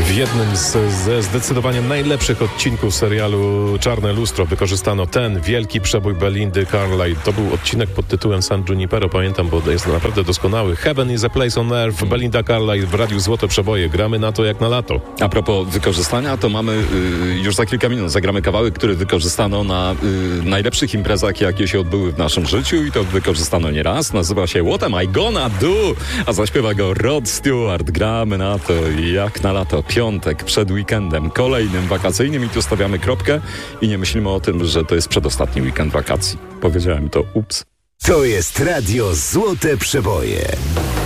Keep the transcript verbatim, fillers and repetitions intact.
W jednym z, ze zdecydowanie najlepszych odcinków serialu Czarne Lustro wykorzystano ten wielki przebój Belindy Carlisle. To był odcinek pod tytułem San Junipero, pamiętam, bo jest naprawdę doskonały. Heaven is a place on earth, Belinda Carlisle w Radiu Złote Przeboje. Gramy na to jak na lato. A propos wykorzystania, to mamy y, już za kilka minut zagramy kawałek, który wykorzystano na y, najlepszych imprezach, jakie się odbyły w naszym życiu i to wykorzystano nie raz. Nazywa się What Am I Gonna Do? A zaśpiewa go Rod Stewart. Gramy na to jak na lato. Piątek przed weekendem kolejnym wakacyjnym i tu stawiamy kropkę i nie myślimy o tym, że to jest przedostatni weekend wakacji. Powiedziałem to, ups. To jest Radio Złote Przeboje.